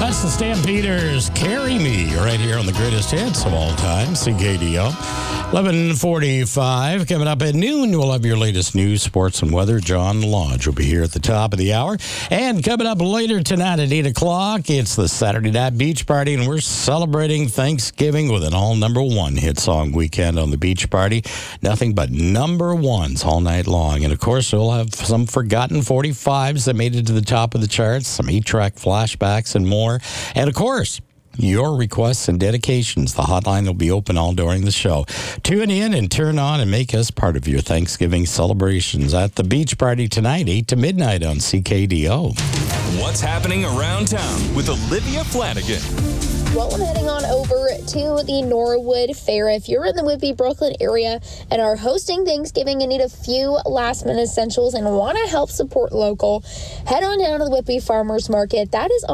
That's the Stampeders. Carry Me right here on the greatest hits of all time, CKDO. 11:45. Coming up at noon, we'll have your latest news, sports, and weather. John Lodge will be here at the top of the hour. And coming up later tonight at 8 o'clock, it's the Saturday Night Beach Party, and we're celebrating Thanksgiving with an all #1 hit song weekend on the Beach Party. Nothing but #1s all night long. And, of course, we'll have some forgotten 45s that made it to the top of the charts, some 8-track flashbacks, and more. And, of course, your requests and dedications. The hotline will be open all during the show. Tune in and turn on and make us part of your Thanksgiving celebrations at the Beach Party tonight, 8 to midnight on CKDO. What's happening around town with Olivia Flanagan? Well, I'm heading on over to the Norwood Fair. If you're in the Whitby, Brooklyn area and are hosting Thanksgiving and need a few last-minute essentials and want to help support local, head on down to the Whitby Farmers Market. That is